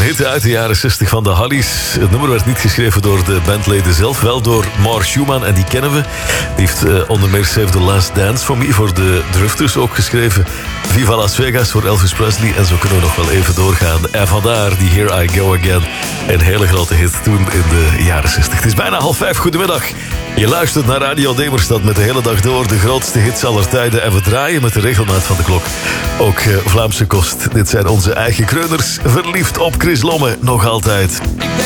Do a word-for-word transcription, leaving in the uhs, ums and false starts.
hit uit de jaren zestig van de Hollies. Het nummer werd niet geschreven door de bandleden zelf, wel door Mark Schumann, en die kennen we. Die heeft uh, onder meer Save the Last Dance for Me voor de Drifters ook geschreven. Viva Las Vegas voor Elvis Presley. En zo kunnen we nog wel even doorgaan. En vandaar die Here I Go Again. Een hele grote hit toen in de jaren zestig. Het is bijna half vijf. Goedemiddag. Je luistert naar Radio Demerstad met de hele dag door de grootste hits aller tijden. En we draaien met de regelmaat van de klok ook uh, Vlaamse kost. Dit zijn onze eigen kreuners. Verliefd op Chris Lomme, nog altijd.